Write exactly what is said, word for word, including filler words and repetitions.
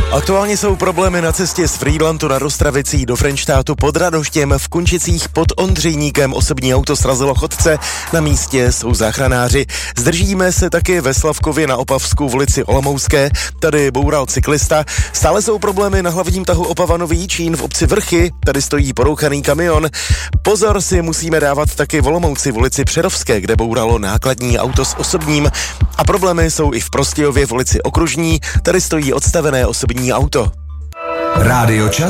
Aktuálně jsou problémy na cestě z Frýdlantu nad Ostravicí do Frenštátu pod Radoštěm. V Kunčicích pod Ondřejníkem osobní auto srazilo chodce, na místě jsou záchranáři. Zdržíme se taky ve Slavkově na Opavsku v ulici Olomoucké, tady boural cyklista. Stále jsou problémy na hlavním tahu Opava Nový Jičín v obci Vrchy, tady stojí porouchaný kamion. Pozor si musíme dávat taky v Olomouci v ulici Přerovské, kde bouralo nákladní auto s osobním. A problémy jsou i v Prostějově v ulici Okružní, tady stojí odstavené osobní auto. Rádio Čas.